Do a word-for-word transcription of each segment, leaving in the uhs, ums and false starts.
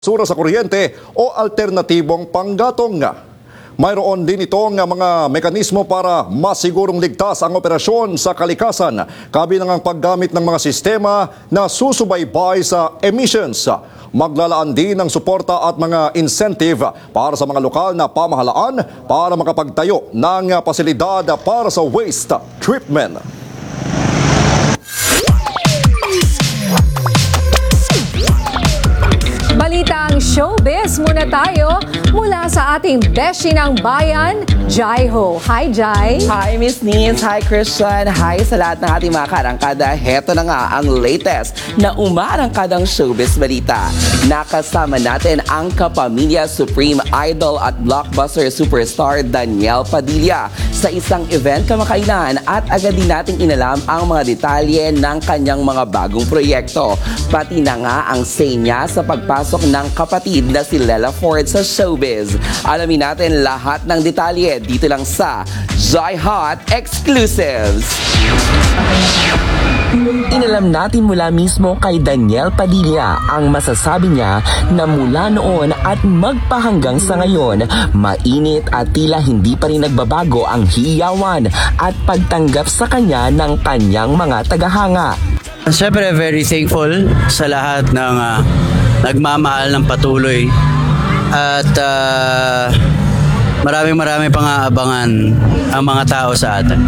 Sura sa kuryente o alternatibong panggatong. Mayroon din itong mga mekanismo para masigurong ligtas ang operasyon sa kalikasan, kabilang ang paggamit ng mga sistema na susubaybay sa emissions. Maglalaan din ng suporta at mga incentive para sa mga lokal na pamahalaan para makapagtayo ng pasilidad para sa waste treatment. Balitang showbiz muna tayo mula sa ating beshi ng bayan, Jai Ho. Hi, Jai. Hi, Miss Nins. Hi, Christian. Hi sa lahat ng ating mga karangkada. Heto na nga ang latest na umarangkadang showbiz balita. Nakasama natin ang kapamilya Supreme Idol at blockbuster superstar Daniel Padilla sa isang event kamakailan at agad din nating inalam ang mga detalye ng kanyang mga bagong proyekto. Pati na nga ang say niya sa pagpasok ng kapatid na si Lela Ford sa showbiz. Alamin natin lahat ng detalye dito lang sa Jai Hot Exclusives. Inalam natin mula mismo kay Daniel Padilla ang masasabi niya na mula noon at magpahanggang sa ngayon, mainit at tila hindi pa rin nagbabago ang hiyawan at pagtanggap sa kanya ng kanyang mga tagahanga. Siyempre, very thankful sa lahat ng uh, nagmamahal ng patuloy at uh, maraming maraming pang aabangan ang mga tao sa atin.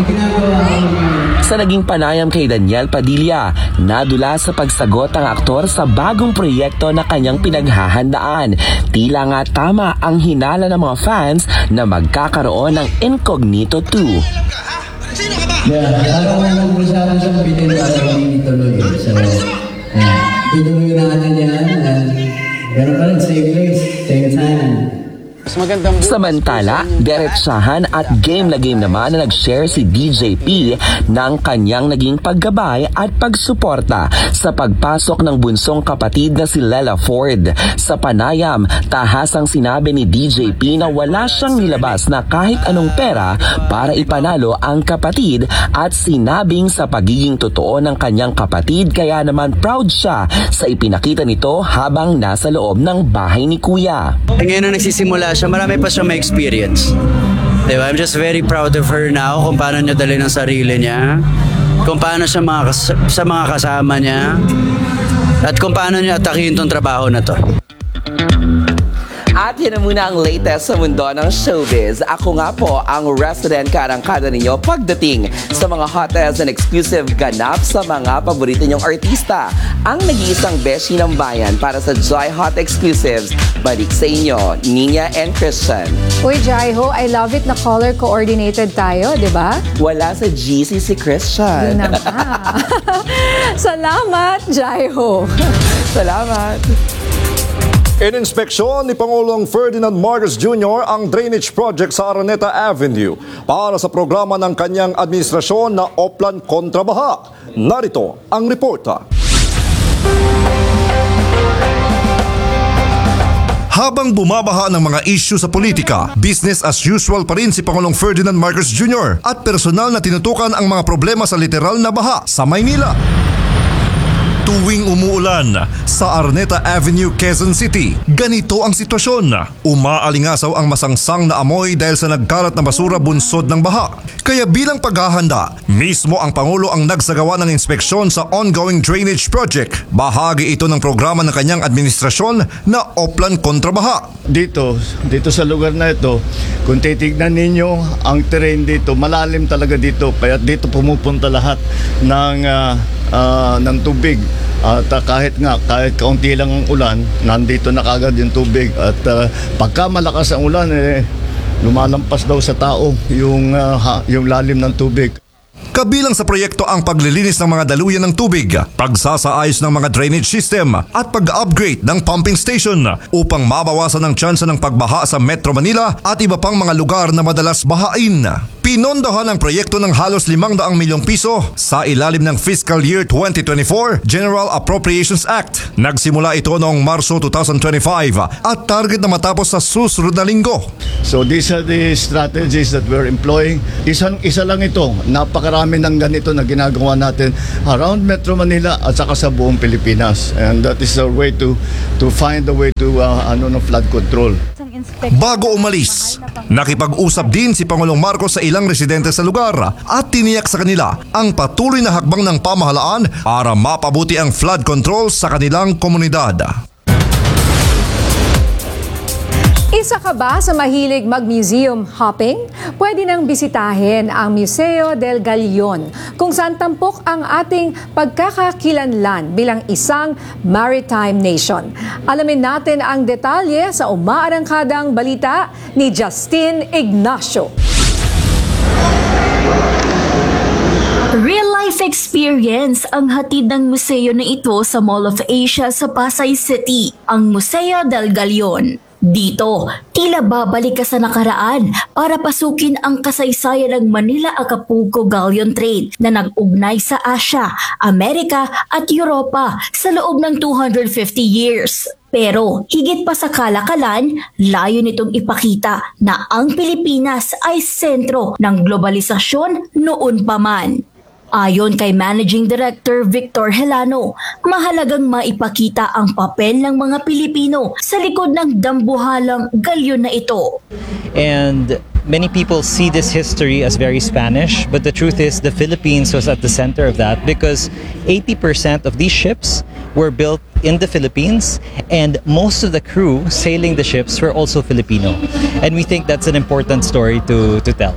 Sa naging panayam kay Daniel Padilla, nadula sa pagsagot ang aktor sa bagong proyekto na kanyang pinaghahandaan. Tila nga tama ang hinala ng mga fans na magkakaroon ng Incognito two. Yeah, parang nag-usapan siya bitin para hindi tuloy. So, yeah, tuloy na natin yan. And, gano'n pa rin, same place, same time. Samantala, diretsahan at game na game naman na nag-share si D J P ng kanyang naging paggabay at pagsuporta sa pagpasok ng bunsong kapatid na si Lela Ford. Sa panayam, tahasang sinabi ni D J P na wala siyang nilabas na kahit anong pera para ipanalo ang kapatid at sinabing sa pagiging totoo ng kanyang kapatid kaya naman proud siya sa ipinakita nito habang nasa loob ng bahay ni Kuya. Ngayon na nagsisimula siya, marami pa siya may experience. Diba? I'm just very proud of her now kung paano niya dali ng sarili niya, kung paano siya mga kas- sa mga kasama niya, at kung paano niya atakin tong trabaho na to. At yun na muna ang latest sa mundo ng showbiz. Ako nga po ang resident karangkada ninyo pagdating sa mga hottest and exclusive ganap sa mga paborito nyong artista. Ang nag-iisang beshi ng bayan para sa Jai Hot Exclusives. Balik sa inyo, Nina and Christian. Uy, Jai Ho, I love it na color coordinated tayo, di ba? Wala sa G C si Christian. Yun na nga. Salamat, Jai Ho. Salamat. Ininspeksyon ni Pangulong Ferdinand Marcos Junior ang drainage project sa Araneta Avenue para sa programa ng kanyang administrasyon na Oplan kontra Baha. Narito ang reporta. Habang bumabaha ng mga issue sa politika, business as usual pa rin si Pangulong Ferdinand Marcos Junior at personal na tinutukan ang mga problema sa literal na baha sa Maynila. Tuwing umuulan sa Araneta Avenue, Quezon City, ganito ang sitwasyon. Umaalingasaw ang masangsang na amoy dahil sa nagkalat na basura bunsod ng baha. Kaya bilang paghahanda, mismo ang Pangulo ang nagsagawa ng inspeksyon sa ongoing drainage project. Bahagi ito ng programa ng kanyang administrasyon na Oplan kontra Baha. Dito, dito sa lugar na ito, kung titignan ninyo ang terrain dito, malalim talaga dito. Kaya dito pumupunta lahat ng uh, uh, ng tubig. At uh, kahit nga, kahit kaunti lang ang ulan, nandito na kagad yung tubig. At uh, pagka malakas ang ulan, eh, lumalampas daw sa tao yung, uh, ha, yung lalim ng tubig. Kabilang sa proyekto ang paglilinis ng mga daluyan ng tubig, pagsasaayos ng mga drainage system at pag-upgrade ng pumping station upang mabawasan ang tsansa ng pagbaha sa Metro Manila at iba pang mga lugar na madalas bahain. Pinondohan ang proyekto ng halos limang daang milyong piso sa ilalim ng Fiscal Year twenty twenty-four General Appropriations Act. Nagsimula ito noong Marso twenty twenty-five at target na matapos sa susunod na linggo. So these are the strategies that we're employing. Isang isa lang ito, napakarami ng ganito na ginagawa natin around Metro Manila at saka sa buong Pilipinas. And that is our way to to find a way to uh, ano no flood control. Bago umalis, nakipag-usap din si Pangulong Marcos sa ilang residente sa lugar at tiniyak sa kanila ang patuloy na hakbang ng pamahalaan para mapabuti ang flood control sa kanilang komunidad. Isa ka ba sa mahilig mag-museum hopping? Pwede nang bisitahin ang Museo del Galion, kung saan tampok ang ating pagkakakilanlan bilang isang maritime nation. Alamin natin ang detalye sa umaarangkadang balita ni Justin Ignacio. Real-life experience ang hatid ng museo na ito sa Mall of Asia sa Pasay City, ang Museo del Galion. Dito, tila babalik ka sa nakaraan para pasukin ang kasaysayan ng Manila-Acapulco Galleon Trade na nag-ugnay sa Asia, Amerika at Europa sa loob ng two hundred fifty years. Pero higit pa sa kalakalan, layo nitong ipakita na ang Pilipinas ay sentro ng globalisasyon noon pa man. Ayon kay Managing Director Victor Helano, mahalagang maipakita ang papel ng mga Pilipino sa likod ng dambuhalang galyon na ito. And many people see this history as very Spanish, but the truth is the Philippines was at the center of that because eighty percent of these ships were built in the Philippines and most of the crew sailing the ships were also Filipino. And we think that's an important story to, to tell.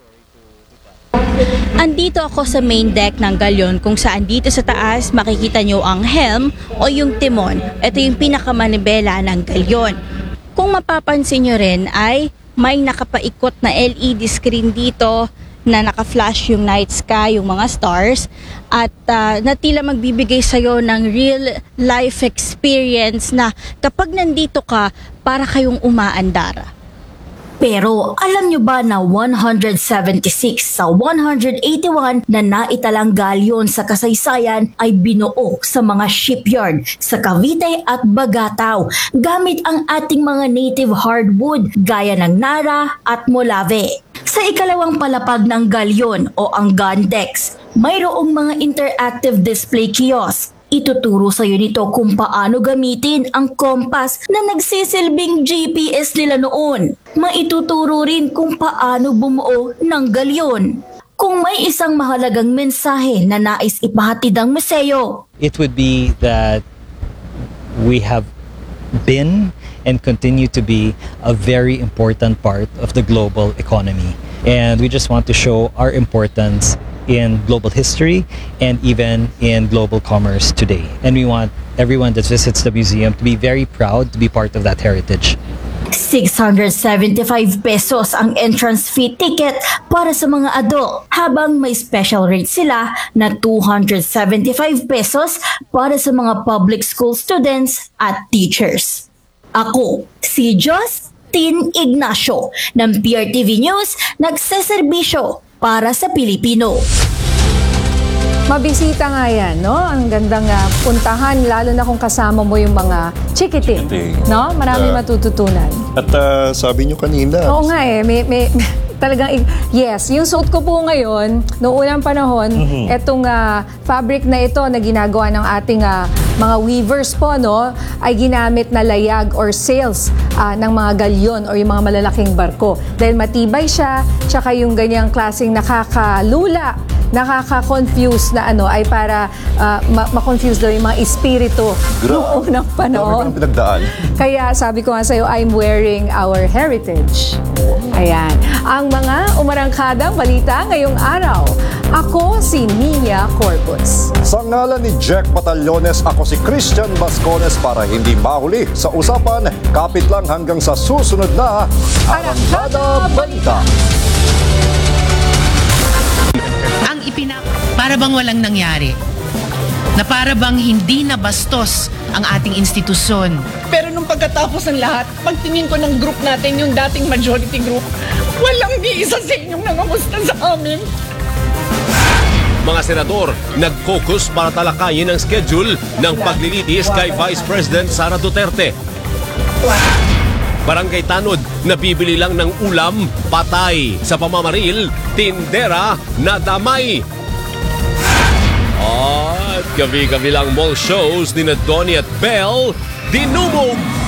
Andito ako sa main deck ng galyon kung saan dito sa taas makikita nyo ang helm o yung timon. Ito yung pinakamanibela ng galyon. Kung mapapansin nyo rin ay may nakapaikot na L E D screen dito na naka-flash yung night sky, yung mga stars at uh, na tila magbibigay sa'yo ng real life experience na kapag nandito ka para kayong umaandar. Pero alam nyo ba na one hundred seventy-six sa one hundred eighty-one na naitalang galyon sa kasaysayan ay binuo sa mga shipyard sa Cavite at Bagataw gamit ang ating mga native hardwood gaya ng Nara at Molave. Sa ikalawang palapag ng galyon o ang gun decks, mayroong mga interactive display kiosk. Ituturo sa iyo nito kung paano gamitin ang compass na nagsisilbing G P S nila noon. Maituturo rin kung paano bumuo ng galyon. Kung may isang mahalagang mensahe na nais ipahatid ang museo, It would be that we have been and continue to be a very important part of the global economy. And we just want to show our importance in global history and even in global commerce today. And we want everyone that visits the museum to be very proud to be part of that heritage. six hundred seventy-five pesos ang entrance fee ticket para sa mga adult, habang may special rate sila na two hundred seventy-five pesos para sa mga public school students at teachers. Ako, si Justin Ignacio ng P R T V News, nagseserbisyo para sa Pilipino. Mabisita nga yan, no? Ang gandang uh, puntahan, lalo na kung kasama mo yung mga chikiting, no? Marami Uh, matututunan. At uh, sabi nyo kanina, Oo nga eh, may, may, talagang, yes, yung suot ko po ngayon, noong unang panahon, Mhm. etong uh, fabric na ito na ginagawa ng ating uh, mga weavers po, no, ay ginamit na layag or sails uh, ng mga galyon or yung mga malalaking barko. Dahil matibay siya, tsaka yung ganyang klaseng nakakalula, nakaka-confuse na ano, ay para uh, ma- ma-confuse daw yung mga espiritu noong unang panahon. Dami ko pinagdaan. Kaya sabi ko nga sa'yo, I'm wearing our heritage. Ayan. Ang mga umarangkadang balita ngayong araw. Ako si Nina Corpus. Sa ngalan ni Jack Batallones, ako si Christian Bascones para hindi mahuli sa usapan. Kapit lang hanggang sa susunod na Arangkada Balita. Ang ipina para bang walang nangyari, na para bang hindi nabastos ang ating institusyon. Pero nung pagkatapos ng lahat, pagtingin ko ng group natin, yung dating majority group, Walang ni isa sa inyong nangamusta sa amin. Mga senador, nag-focus para talakayin ang schedule ng paglilitis kay Vice President Sara Duterte. Barangay Tanod, nabibili lang ng ulam, patay. Sa pamamaril, tindera na damay. At gabi-gabi lang mall shows ni na Donnie at Belle, dinumog